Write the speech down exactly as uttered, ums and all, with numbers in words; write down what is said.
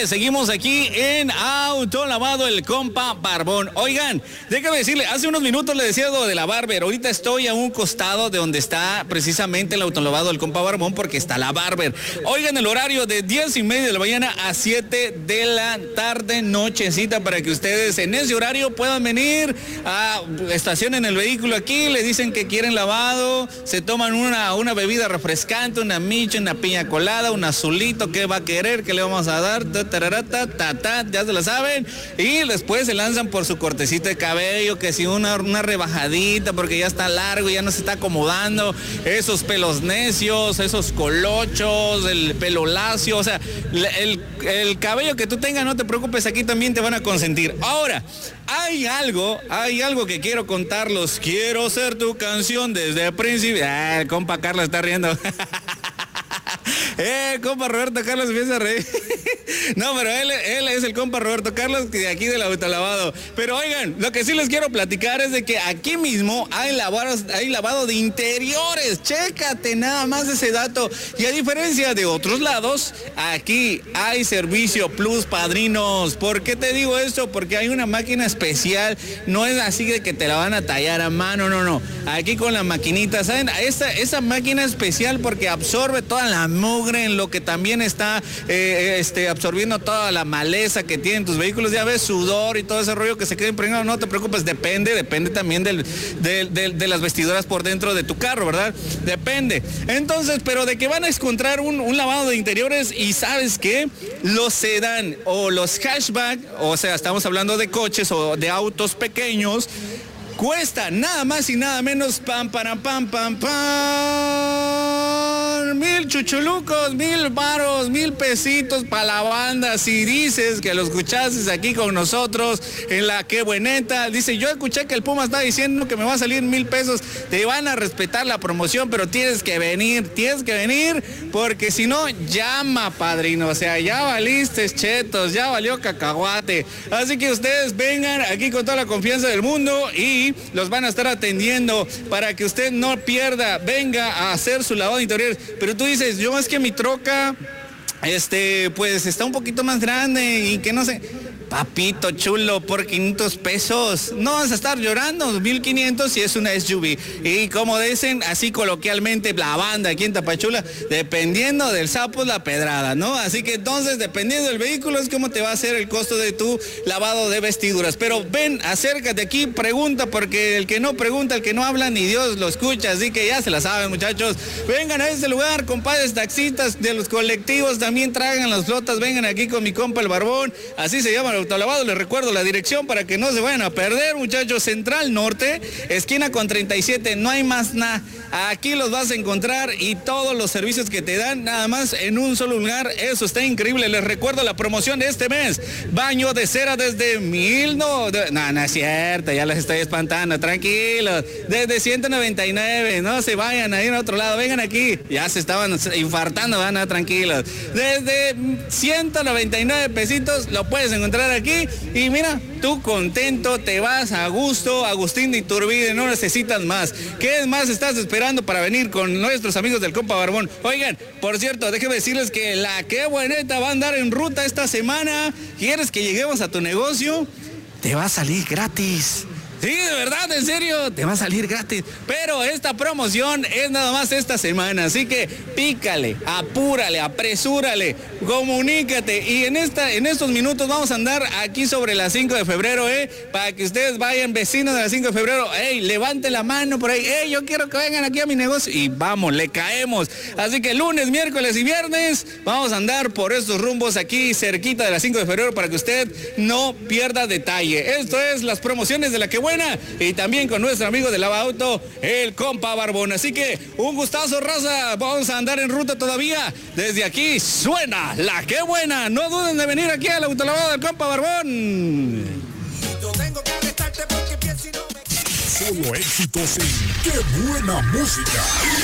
tarde, seguimos aquí en Auto Lavado, el compa Barbón. Oigan, déjame decirle, hace unos minutos le decía lo de la Barber, ahorita estoy a un costado de donde está precisamente el autolavado del compa Barbón, porque está la Barber. Oigan, el horario de diez y media de la mañana a siete de la tarde, nochecita, para que ustedes en ese horario puedan venir a estacionen el vehículo aquí, le dicen que quieren lavado, se toman una, una bebida refrescante, una micha, una piña colada, un azulito, ¿qué va a querer? ¿Qué le vamos a dar? Ta, tararata, ta, ta, ya se la saben. Y después se lanzan por su cortecito de cabello, que si una, una rebajadita, porque ya está largo, ya no se está acomodando, esos pelos necios, esos colochos, el pelo lacio, o sea, el, el cabello que tú tengas, no te preocupes, aquí también te van a consentir. Ahora, hay algo, hay algo que quiero contarlos. Quiero ser tu canción desde el principio. Ah, el compa Carlos está riendo. Eh, compa Roberto Carlos empieza a reír. No, pero él, él es el compa Roberto Carlos de aquí del autolavado. Pero oigan, lo que sí les quiero platicar es de que aquí mismo hay lavado, hay lavado de interiores. Chécate nada más ese dato. Y a diferencia de otros lados, aquí hay servicio plus, padrinos. ¿Por qué te digo esto? Porque hay una máquina especial. No es así de que te la van a tallar a mano, no, no. Aquí con la maquinita, ¿saben? Esa, esa máquina especial porque absorbe toda la mugre, en lo que también está eh, este, absorbiendo toda la maleza que tienen tus vehículos, ya ves, sudor y todo ese rollo que se queda impregnado. No te preocupes, depende, depende también del, del, del, de las vestiduras por dentro de tu carro, ¿verdad? Depende. Entonces, pero de que van a encontrar un, un lavado de interiores y ¿sabes qué? Los sedán o los hatchback, o sea, estamos hablando de coches o de autos pequeños, cuesta nada más y nada menos, pam, pam, pam, pam, pam, mil chuchulucos, mil varos, mil pesitos para la banda. Si dices que lo escuchaste aquí con nosotros en la Qué Bueneta, dice, yo escuché que el Puma está diciendo que me va a salir mil pesos, te van a respetar la promoción, pero tienes que venir, tienes que venir, porque si no, llama, padrino, o sea, ya valiste chetos, ya valió cacahuate. Así que ustedes vengan aquí con toda la confianza del mundo y los van a estar atendiendo para que usted no pierda, venga a hacer su lavado interior. Pero tú dices, yo es que mi troca, este, pues está un poquito más grande y que no sé. Papito chulo, por quinientos pesos. No vas a estar llorando, mil quinientos si es una S U V. Y como dicen, así coloquialmente, la banda aquí en Tapachula, dependiendo del sapo es la pedrada, ¿no? Así que entonces, dependiendo del vehículo, es como te va a hacer el costo de tu lavado de vestiduras. Pero ven, acércate aquí, pregunta, porque el que no pregunta, el que no habla, ni Dios lo escucha. Así que ya se la saben, muchachos. Vengan a este lugar, compadres taxistas de los colectivos, también traigan las flotas, vengan aquí con mi compa el Barbón. Así se llama el autolavado. Les recuerdo la dirección para que no se vayan a perder, muchachos. Central Norte, esquina con treinta y siete, no hay más nada. Aquí los vas a encontrar y todos los servicios que te dan nada más en un solo lugar. Eso está increíble. Les recuerdo la promoción de este mes. Baño de cera desde mil, no, de, no, no es cierto, ya les estoy espantando, tranquilos. Desde ciento noventa y nueve, no se vayan a ir a otro lado, vengan aquí. Ya se estaban infartando, van a tranquilos. Desde ciento noventa y nueve pesitos lo puedes encontrar aquí y mira, tú contento, te vas a gusto, Agustín de Iturbide, no necesitas más. ¿Qué es más estás esperando para venir con nuestros amigos del compa Barbón? Oigan, por cierto, déjenme decirles que la Qué Bueneta va a andar en ruta esta semana. ¿Quieres que lleguemos a tu negocio? Te va a salir gratis. Sí, de verdad, en serio, te va a salir gratis. Pero esta promoción es nada más esta semana, así que pícale, apúrale, apresúrale, comunícate. Y en esta, en estos minutos vamos a andar aquí sobre las cinco de febrero, ¿eh? Para que ustedes vayan, vecinos de las cinco de febrero, ¡ey! Levanten la mano por ahí, ¡ey! Yo quiero que vengan aquí a mi negocio. Y vamos, le caemos. Así que lunes, miércoles y viernes vamos a andar por estos rumbos aquí cerquita de las cinco de febrero para que usted no pierda detalle. Esto es las promociones de la Qué Buena y también con nuestro amigo de Lava Auto, el compa Barbón. Así que un gustazo, raza. Vamos a andar en ruta todavía. Desde aquí suena la Qué Buena. No duden de venir aquí al autolavado del compa Barbón. Yo tengo que arrestarte porque pienso y no me... Solo éxitos en Qué Buena Música.